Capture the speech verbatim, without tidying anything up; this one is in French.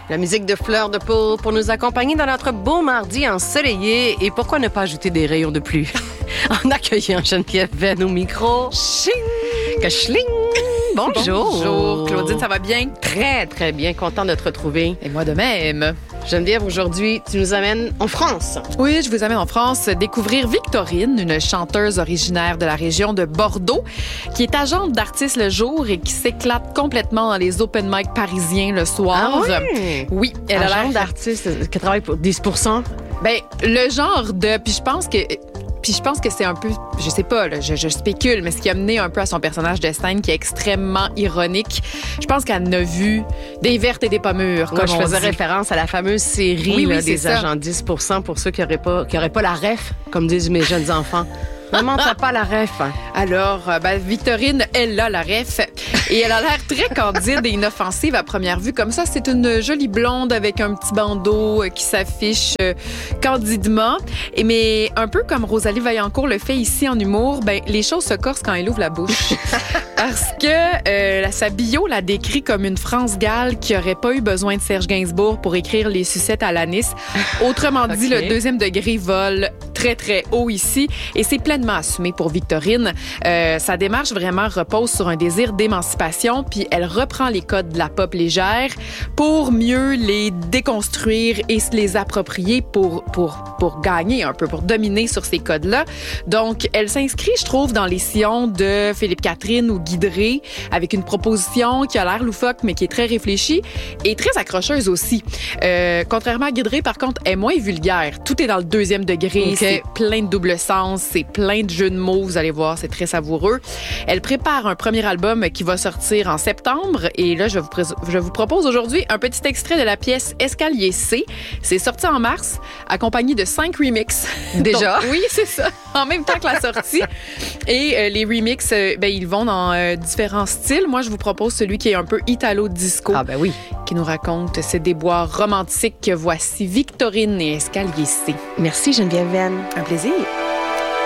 La musique de Fleur de Peau pour nous accompagner dans notre beau mardi ensoleillé. Et pourquoi ne pas ajouter des rayons de pluie en accueillant Geneviève Venn au micro. Ching! Kachling! Bonjour! Bonjour, Claudine, ça va bien? Très, très bien. Content de te retrouver. Et moi de même. Geneviève, aujourd'hui, tu nous amènes en France. Oui, je vous amène en France découvrir Victorine, une chanteuse originaire de la région de Bordeaux, qui est agente d'artistes le jour et qui s'éclate complètement dans les open mic parisiens le soir. Ah oui? Oui, elle agente a l'air d'artiste qui travaille pour dix pour cent. Ben, le genre de... Puis je pense que... Puis je pense que c'est un peu, je sais pas, là, je, je spécule, mais ce qui a mené un peu à son personnage de scène qui est extrêmement ironique. Je pense qu'elle en a vu des vertes et des pas mûres. Moi, comme je on faisais dit. référence à la fameuse série Oui, oui, là, c'est des ça. agents dix pour cent pour ceux qui n'auraient pas, qui auraient pas la ref, comme disent mes jeunes enfants. Maman, t'as pas la ref. Alors, euh, ben, Victorine, elle a la ref. Et elle a l'air très candide et inoffensive à première vue. Comme ça, c'est une jolie blonde avec un petit bandeau euh, qui s'affiche euh, candidement. Et mais un peu comme Rosalie Vaillancourt le fait ici en humour, ben, les choses se corsent quand elle ouvre la bouche. Parce que euh, la- sa bio la décrit comme une France-Gall qui aurait pas eu besoin de Serge Gainsbourg pour écrire les sucettes à l'anis. Autrement dit, Ok. le deuxième degré vole très, très haut ici. Et c'est pleinement assumé pour Victorine. Euh, sa démarche vraiment repose sur un désir d'émancipation, puis elle reprend les codes de la pop légère pour mieux les déconstruire et se les approprier pour, pour, pour gagner un peu, pour dominer sur ces codes-là. Donc, elle s'inscrit, je trouve, dans les sillons de Philippe Catherine ou Guy Drey, avec une proposition qui a l'air loufoque, mais qui est très réfléchie et très accrocheuse aussi. Euh, contrairement à Guy Drey, par contre, elle est moins vulgaire. Tout est dans le deuxième degré. Ok. C'est plein de double sens, c'est plein de jeux de mots, vous allez voir, c'est très savoureux. Elle prépare un premier album qui va sortir en septembre et là, je vous, prés- je vous propose aujourd'hui un petit extrait de la pièce Escalier C. C'est sorti en mars, accompagné de cinq remixes. Déjà? Donc, oui, c'est ça, en même temps que la sortie. Et euh, les remixes, euh, ben, ils vont dans euh, différents styles. Moi, je vous propose celui qui est un peu italo-disco, Ah ben oui. qui nous raconte ses déboires romantiques. Voici Victorine et Escalier C. Merci Geneviève Venn. Un plaisir.